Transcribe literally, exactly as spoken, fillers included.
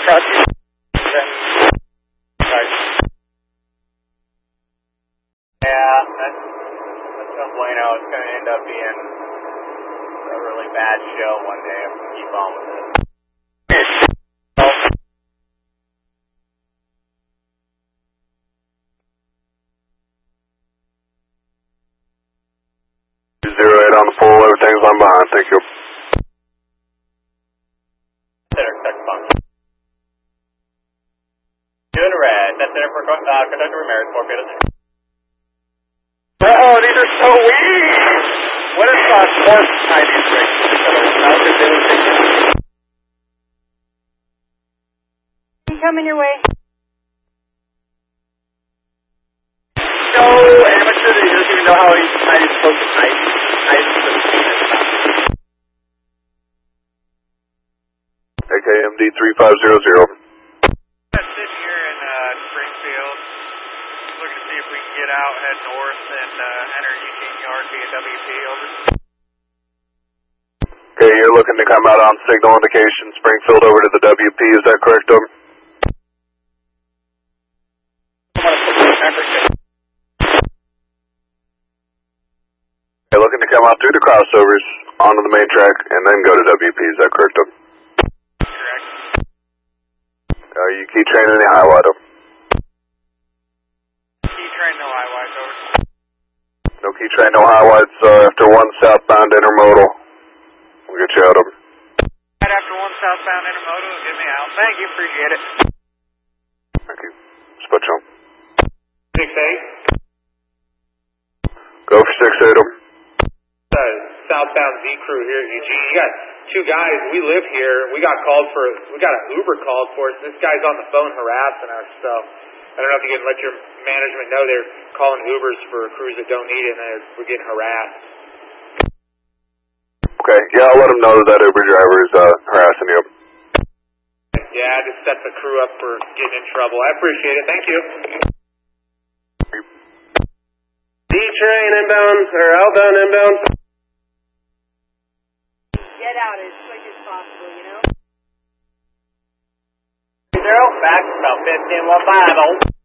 Roger. Yeah, that's, that's no bueno. It's going to end up being a really bad show one day if we keep on with it. Zero eight on the pole, everything's on behind, thank you. Center, conductor function. Doing red, that's center for uh, conductor Ramirez, four feet. Oh, these are so weak! What if uh, sports behind these brakes? He coming your way? No amateur that he doesn't even know how he's, how he's supposed to ice. Ice the A K M D three five zero zero. I'm sitting here in uh, Springfield, looking to see if we can get out, head north, and uh, enter Eugene Yard via W P, over. Okay, you're looking to come out on signal indication, Springfield over to the W P, is that correct, over? You're looking to come out through the crossovers, onto the main track, and then go to W P, is that correct, over? Correct. Are you key train any high wide, over? Key train, no high wide, over. No key train, no high wides, uh, after one southbound intermodal. We'll get you out, over. Right after one southbound intermodal, get me out. Thank you, appreciate it. Thank you. Just put you on. six eight. Go for six eight, over. Uh, southbound Z crew here at Eugene. You got two guys. We live here. We got called for. We got an Uber called for us. This guy's on the phone harassing us. So I don't know if you can let your management know they're calling Ubers for crews that don't need it, and they're, we're getting harassed. Okay, yeah, I'll let them know that that Uber driver is uh, harassing you. Yeah, I just set the crew up for getting in trouble. I appreciate it. Thank you. D train inbound, or outbound inbound. Get out as quick as possible, you know? Zero, back about fifteen one five.